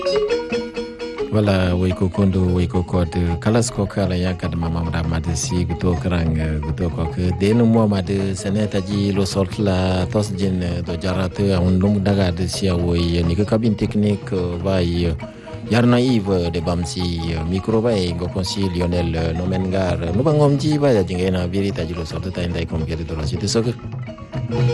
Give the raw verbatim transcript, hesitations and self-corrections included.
Wala wayko kondo wayko kod kalas ko kala yakad mama ramad si guto krang guto ko ke denu mo mad seneta ji lo sortla tos jin do jarate on lum daga de sia woy ni ko cabine technique vai yarna Yves de bamsi micro vai go consi Lionel Nomengar no bangom ji va jingena virita ji lo sorta indai kom gere do la cité so